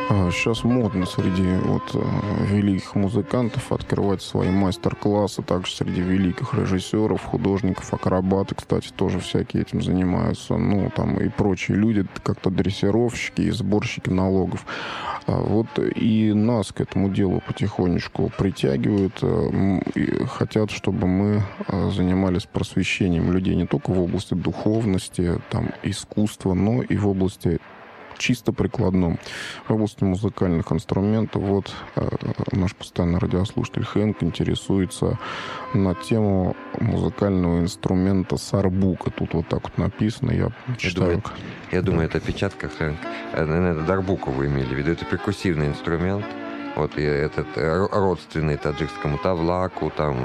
Сейчас модно среди великих музыкантов открывать свои мастер-классы, также среди великих режиссеров, художников, акробаты, кстати, тоже всякие этим занимаются, ну, там и прочие люди, как-то дрессировщики и сборщики налогов. И нас к этому делу потихонечку притягивают, и хотят, чтобы мы занимались просвещением людей не только в области духовности, там, искусства, но и в области чисто прикладном, в области музыкальных инструментов. Наш постоянный радиослушатель Хэнк интересуется на тему музыкального инструмента сарбука. Тут вот так вот написано, я читаю. Я думаю, это печатка Хэнк. Наверное, дарбуку вы имели в виду. Это перкуссивный инструмент. И этот родственный таджикскому тавлаку, там,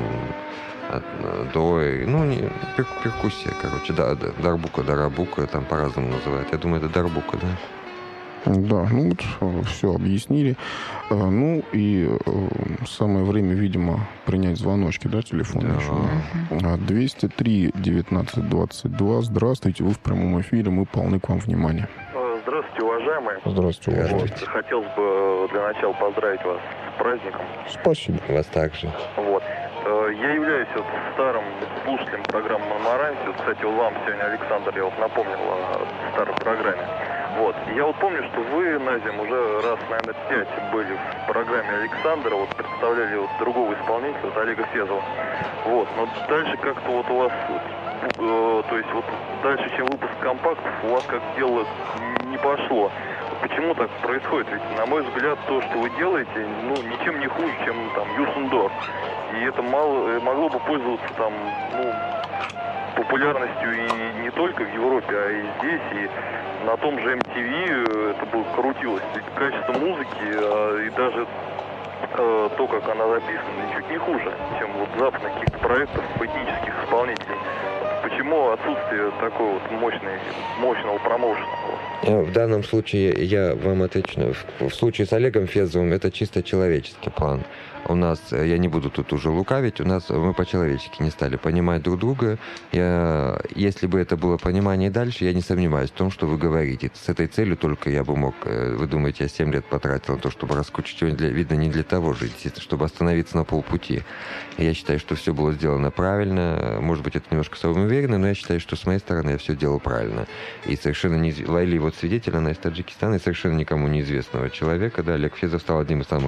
дой, перкуссия, короче, дарбука, дарабука, там по-разному называют. Я думаю, это дарбука, да? Да, все объяснили. Самое время, видимо, принять звоночки, да, телефон еще. 203-19-22. Здравствуйте, вы в прямом эфире, мы полны к вам внимания. Здравствуйте, уважаемые. Здравствуйте. Хотелось бы для начала поздравить вас с праздником. Спасибо. Вас также. Я являюсь старым слушателем программы «Моноранси». Кстати, вам сегодня, Александр, я напомнил о старой программе. Я помню, что вы, Назим, уже раз, наверное, 5 были в программе Александра, представляли другого исполнителя, Олега Фезова. Но дальше как-то у вас, дальше, чем выпуск компактов, у вас как дело не пошло. Почему так происходит? Ведь, на мой взгляд, то, что вы делаете, ничем не хуже, чем там Юсендор. И это могло бы пользоваться там, популярностью и не только в Европе, а и здесь, и на том же MTV это бы крутилось. Ведь качество музыки и даже то, как она записана, ничуть не хуже, чем западных каких-то проектов этнических исполнителей. Почему отсутствие такого мощного промоушена? В данном случае я вам отвечу. В случае с Олегом Фезовым это чисто человеческий план. У нас, я не буду тут уже лукавить, мы по-человечески не стали понимать друг друга. Если бы это было понимание дальше, я не сомневаюсь в том, что вы говорите. С этой целью только я бы мог, вы думаете, я 7 лет потратил на то, чтобы раскрутить его, видно, не для того же, чтобы остановиться на полпути. Я считаю, что все было сделано правильно. Может быть, это немножко самоуверенно, но я считаю, что с моей стороны я все делал правильно. И совершенно Лайли свидетель, она из Таджикистана, и совершенно никому неизвестного человека, да, Олег Фезов стал одним из самых